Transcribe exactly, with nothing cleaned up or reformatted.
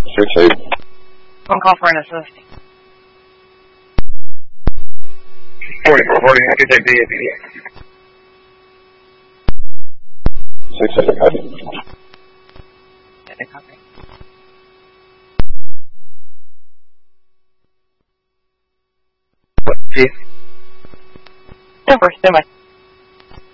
Six eight. One call for an assist. Forty, forty. I can take the A P D. Six eight. Copy. Yeah, they copy. Chief. Super, stand by.